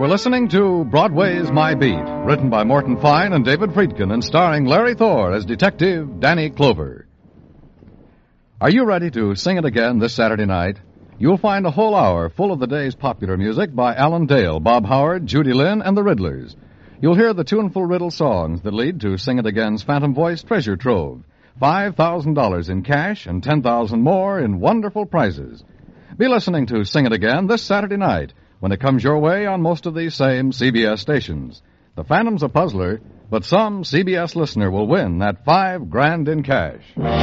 were listening to Broadway's My Beat, written by Morton Fine and David Friedkin and starring Larry Thor as Detective Danny Clover. Are you ready to sing it again this Saturday night? You'll find a whole hour full of the day's popular music by Alan Dale, Bob Howard, Judy Lynn, and the Riddlers. You'll hear the tuneful riddle songs that lead to Sing It Again's Phantom Voice Treasure Trove, $5,000 in cash and $10,000 more in wonderful prizes. Be listening to Sing It Again this Saturday night when it comes your way on most of these same CBS stations. The Phantom's a puzzler, but some CBS listener will win that $5,000 in cash.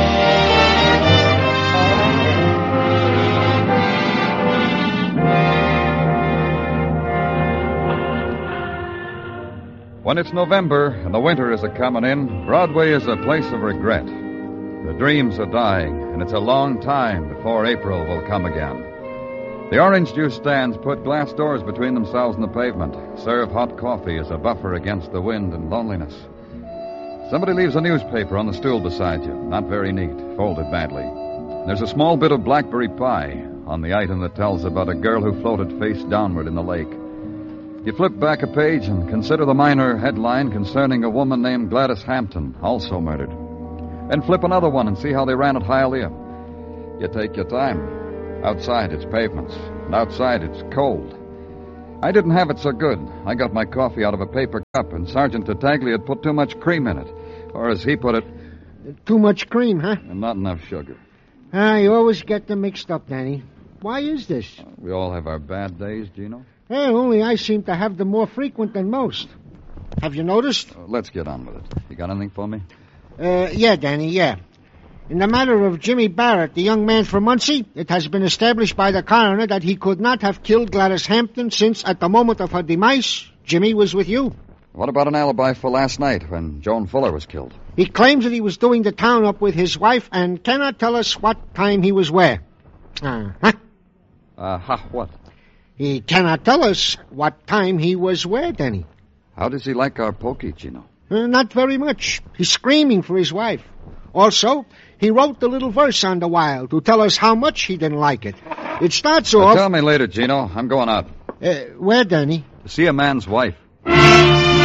When it's November and the winter is a-comin' in, Broadway is a place of regret. The dreams are dying, and it's a long time before April will come again. The orange juice stands put glass doors between themselves and the pavement, serve hot coffee as a buffer against the wind and loneliness. Somebody leaves a newspaper on the stool beside you, not very neat, folded badly. There's a small bit of blackberry pie on the item that tells about a girl who floated face downward in the lake. You flip back a page and consider the minor headline concerning a woman named Gladys Hampton, also murdered. Then flip another one and see how they ran at Hialeah. You take your time. Outside, it's pavements, and outside, it's cold. I didn't have it so good. I got my coffee out of a paper cup, and Sergeant Tattaglia had put too much cream in it. Or, as he put it... Too much cream, huh? And not enough sugar. You always get them mixed up, Danny. Why is this? We all have our bad days, Gino. Only I seem to have them more frequent than most. Have you noticed? Let's get on with it. You got anything for me? Yeah, Danny, yeah. In the matter of Jimmy Barrett, the young man from Muncie, it has been established by the coroner that he could not have killed Gladys Hampton since, at the moment of her demise, Jimmy was with you. What about an alibi for last night when Joan Fuller was killed? He claims that he was doing the town up with his wife and cannot tell us what time he was where. What? He cannot tell us what time he was where, Danny. How does he like our pokey, Gino? Not very much. He's screaming for his wife. Also, he wrote the little verse on the wire to tell us how much he didn't like it. It starts off... Tell me later, Gino. I'm going out. Where, Danny? To see a man's wife.